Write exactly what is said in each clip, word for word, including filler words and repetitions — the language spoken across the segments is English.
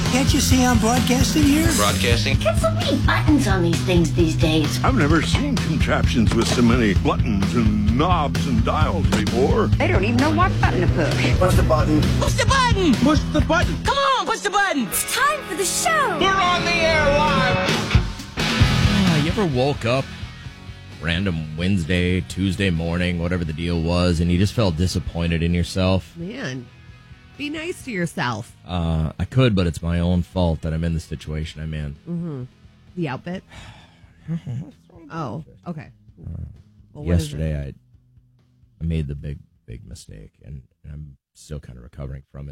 Can't you see I'm broadcasting here? Broadcasting? Get so many buttons on these things these days. I've never seen contraptions with so many buttons and knobs and dials before. They don't even know what button to push. What's the button? Push the button! Push the button. Come on, push the button! It's time for the show. We're on the air live! Uh, you ever woke up random Wednesday, Tuesday morning, whatever the deal was, and you just felt disappointed in yourself? Man, be nice to yourself. Uh, I could, but it's my own fault that I'm in the situation I'm in. Mm-hmm. The outfit? Oh, okay. Well, what Yesterday, I I made the big, big mistake, and, and I'm still kind of recovering from it.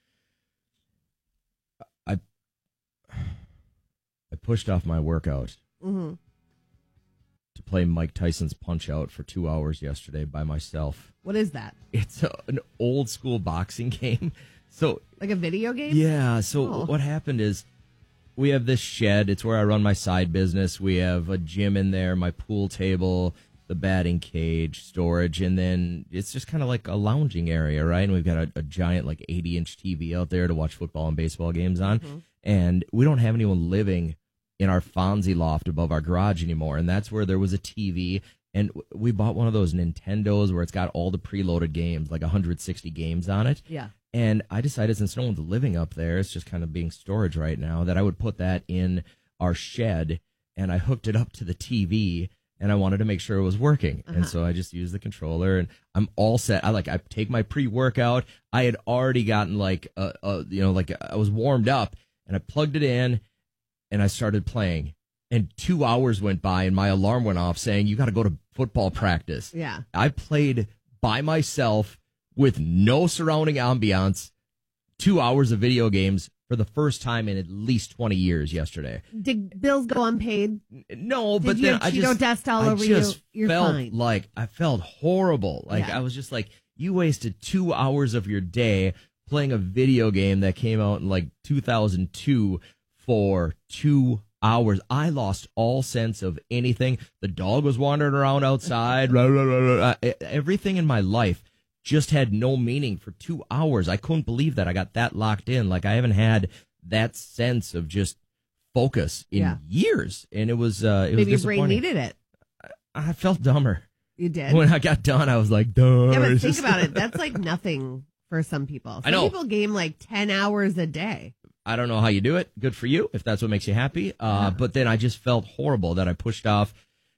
I I pushed off my workout mm-hmm. to play Mike Tyson's Punch-Out for two hours yesterday by myself. What is that? It's a, an old school boxing game. So like a video game? Yeah. So oh. what happened is we have this shed. It's where I run my side business. We have a gym in there, my pool table, the batting cage, storage, and then it's just kind of like a lounging area, right? And we've got a, a giant like eighty inch T V out there to watch football and baseball games on. Mm-hmm. And we don't have anyone living in our Fonzie loft above our garage anymore. And that's where there was a T V. And we bought one of those Nintendos where it's got all the preloaded games, like one hundred sixty games on it. Yeah. And I decided, since no one's living up there, it's just kind of being storage right now, that I would put that in our shed. And I hooked it up to the T V, and I wanted to make sure it was working. Uh-huh. And so I just used the controller, and I'm all set. I like I take my pre-workout. I had already gotten like, a, a, you know, like I was warmed up, and I plugged it in, and I started playing. And two hours went by, and my alarm went off saying, you got to go to football practice. Yeah. I played by myself with no surrounding ambiance, two hours of video games for the first time in at least twenty years yesterday. Did bills go unpaid? No, Did but you then have I Cheeto just, dust all I over just you? You're felt fine. like I felt horrible. Like Yeah. I was just like, you wasted two hours of your day playing a video game that came out in like two thousand two for two hours. I lost all sense of anything. The dog was wandering around outside. Blah, blah, blah, blah. Uh, everything in my life just had no meaning for two hours. I couldn't believe that I got that locked in. Like I haven't had that sense of just focus in Yeah. years. And it was, uh, it Maybe was your brain disappointing. needed it. I, I felt dumber. You did. When I got done, I was like, duh. Yeah, but It's think just- about it. That's like nothing for some people. Some I know. people game like ten hours a day. I don't know how you do it. Good for you if that's what makes you happy. Uh, Yeah. But then I just felt horrible that I pushed off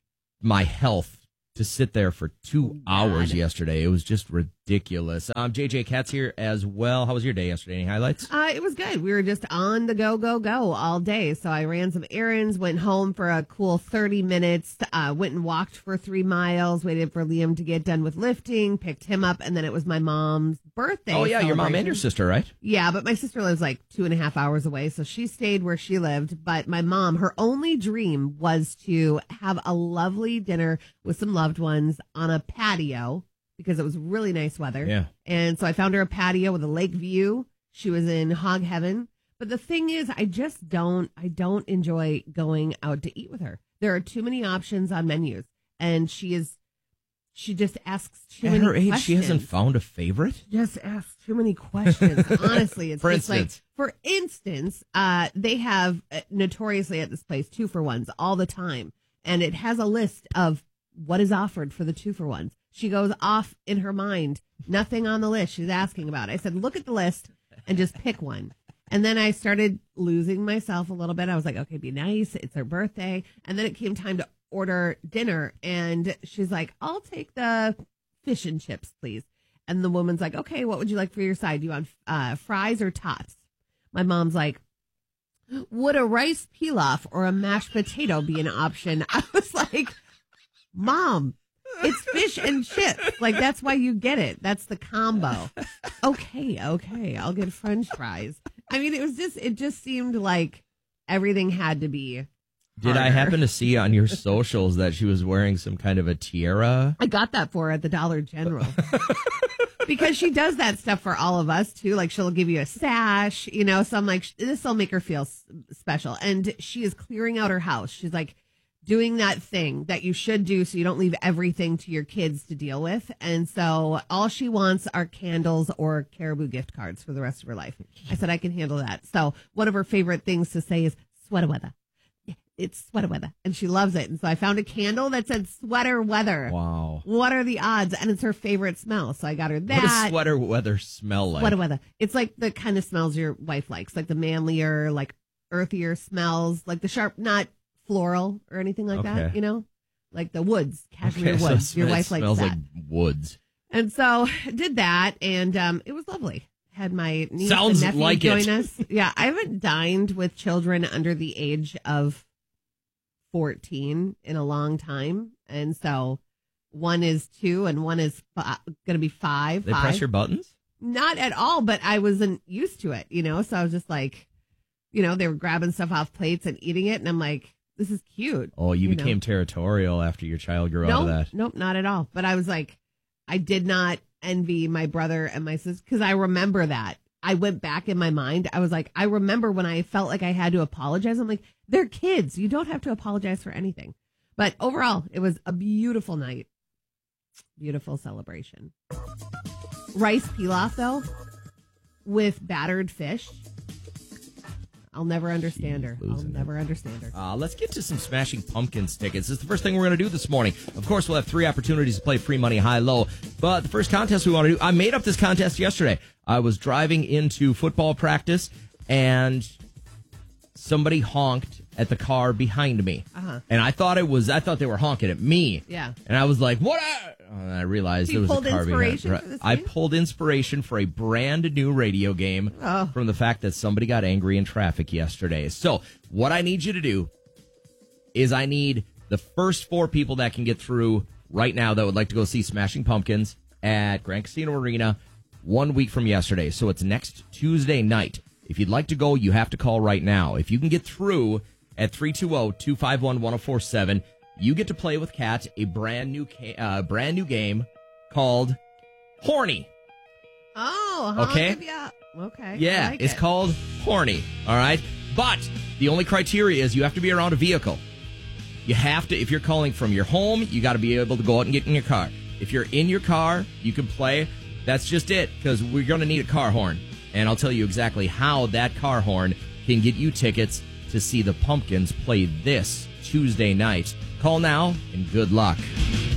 my health to sit there for two hours yesterday. It was just ridiculous. Um, J J Katz here as well. How was your day yesterday? Any highlights? Uh, it was good. We were just on the go, go, go all day. So I ran some errands, went home for a cool thirty minutes, uh, went and walked for three miles, waited for Liam to get done with lifting, picked him up, and then it was my mom's birthday. Oh, yeah, your mom and celebration. your sister, right? Yeah, but my sister lives like two and a half hours away, so she stayed where she lived. But my mom, her only dream was to have a lovely dinner with some loved ones on a patio because it was really nice weather. Yeah. And so I found her a patio with a lake view. She was in hog heaven. But the thing is, I just don't, I don't enjoy going out to eat with her. There are too many options on menus, and she is, she just asks too At many her age, questions. she hasn't found a favorite? Just ask too many questions. Honestly, it's For just instance. like, for instance, uh, they have uh, notoriously at this place two for ones all the time, and it has a list of what is offered for the two for ones. She goes off in her mind, nothing on the list. She's asking about it. I said, look at the list and just pick one. And then I started losing myself a little bit. I was like, okay, be nice. It's her birthday. And then it came time to order dinner. And she's like, I'll take the fish and chips, please. And the woman's like, okay, what would you like for your side? Do you want uh, fries or tots? My mom's like, would a rice pilaf or a mashed potato be an option? I was like, Mom, it's fish and chips. Like, that's why you get it. That's the combo. Okay, okay, I'll get French fries. I mean, it was just, it just seemed like everything had to be Did I harder. happen to see on your socials that she was wearing some kind of a tiara? I got that for her at the Dollar General. Because she does that stuff for all of us, too. Like, she'll give you a sash, you know, so I'm like, this will make her feel s- special. And she is clearing out her house. She's like, doing that thing that you should do so you don't leave everything to your kids to deal with. And so all she wants are candles or Caribou gift cards for the rest of her life. I said, I can handle that. So one of her favorite things to say is sweater weather. It's sweater weather. And she loves it. And so I found a candle that said sweater weather. Wow. What are the odds? And it's her favorite smell. So I got her that. What does sweater weather smell like? Sweater weather. It's like the kind of smells your wife likes, like the manlier, like earthier smells, like the sharp, not floral or anything like Okay. that, you know, like the woods, cashmere Okay, so woods. it Your sm- wife it likes smells that. like woods. And so did that, and um, it was lovely. Had my niece Sounds and nephew like join it. us. Yeah, I haven't dined with children under the age of fourteen in a long time, and so one is two and one is fi- going to be five. They five. press your buttons? Not at all, but I wasn't used to it, you know, so I was just like, you know, they were grabbing stuff off plates and eating it, and I'm like, this is cute. Oh, you, You became know. territorial after your child grew out Nope, of that. nope, not at all. But I was like, I did not envy my brother and my sister because I remember that. I went back in my mind. I was like, I remember when I felt like I had to apologize. I'm like, they're kids. You don't have to apologize for anything. But overall, it was a beautiful night. Beautiful celebration. Rice pilaf, though, with battered fish. I'll never understand her. I'll Losing it. never understand her. Uh, let's get to some Smashing Pumpkins tickets. This is the first thing we're going to do this morning. Of course, we'll have three opportunities to play free money high-low. But the first contest we want to do, I made up this contest yesterday. I was driving into football practice, and somebody honked at the car behind me. Uh-huh. And I thought it was, I thought they were honking at me. Yeah. And I was like, what? a-" And I realized So you it was pulled a car inspiration behind. for this I game? pulled inspiration for a brand new radio game Oh. from the fact that somebody got angry in traffic yesterday. So what I need you to do is I need the first four people that can get through right now that would like to go see Smashing Pumpkins at Grand Casino Arena one week from yesterday. So it's next Tuesday night. If you'd like to go, you have to call right now. If you can get through at three two zero, two five one, one zero four seven, you get to play with Kat a brand new ca- uh, brand new game called Horny. Oh, honk Okay. if ya- Okay. Yeah, I like it's it. called Horny. All right. But the only criteria is you have to be around a vehicle. You have to, if you're calling from your home, you got to be able to go out and get in your car. If you're in your car, you can play. That's just it, because we're going to need a car horn. And I'll tell you exactly how that car horn can get you tickets to see the Pumpkins play this Tuesday night. Call now and good luck.